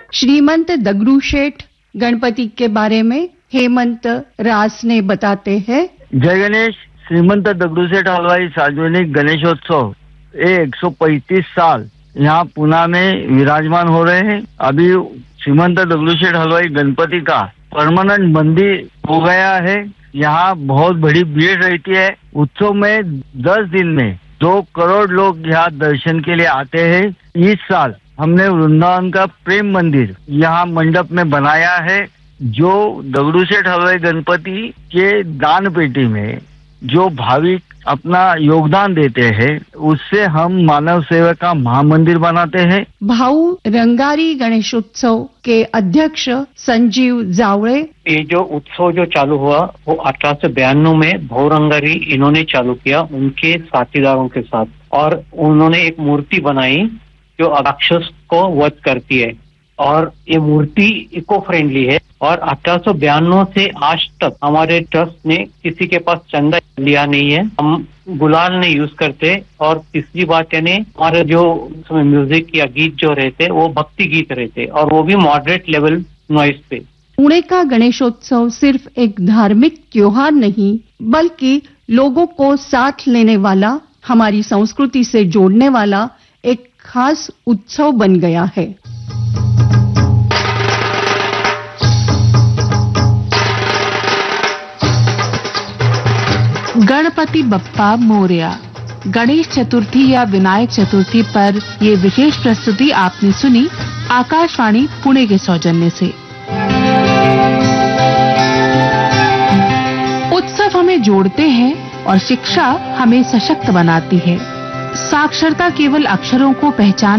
श्रीमंत दगड़ू शेठ गणपति के बारे में हेमंत रास ने बताते हैं। जय गणेश। श्रीमंत दगड़ू शेठ हलवाई सार्वजनिक गणेशोत्सव 135 साल यहाँ पुणे में विराजमान हो रहे हैं। अभी श्रीमंत दगड़ू शेठ हलवाई गणपति का परमानेंट मंदिर हो गया है। यहाँ बहुत बड़ी भीड़ रहती है। उत्सव में 10 दिन में 2 करोड़ लोग यहाँ दर्शन के लिए आते हैं। इस साल हमने वृंदावन का प्रेम मंदिर यहाँ मंडप में बनाया है, जो दगड़ू शेठ हलवाई गणपति के दान पेटी में जो भाविक अपना योगदान देते हैं, उससे हम मानव सेवा का महामंदिर बनाते हैं। भाऊ रंगारी गणेशोत्सव के अध्यक्ष संजीव जावड़े। ये जो उत्सव जो चालू हुआ वो 1892 में भाऊ रंगारी इन्होंने चालू किया उनके साथीदारों के साथ, और उन्होंने एक मूर्ति बनाई जो राक्षस को वध करती है, और ये मूर्ति इको फ्रेंडली है। और 1892 से आज तक हमारे ट्रस्ट ने किसी के पास चंदा लिया नहीं है। हम गुलाल नहीं यूज करते। और तीसरी बात यानी हमारे जो म्यूजिक या गीत जो रहते वो भक्ति गीत रहते, और वो भी मॉडरेट लेवल नॉइस पे। पुणे का गणेशोत्सव सिर्फ एक धार्मिक त्योहार नहीं, बल्कि लोगों को साथ लेने वाला, हमारी संस्कृति से जोड़ने वाला एक खास उत्सव बन गया है। गणपति बप्पा मोरया। गणेश चतुर्थी या विनायक चतुर्थी पर ये विशेष प्रस्तुति आपने सुनी आकाशवाणी पुणे के सौजन्य से। उत्सव हमें जोड़ते हैं और शिक्षा हमें सशक्त बनाती है। साक्षरता केवल अक्षरों को पहचान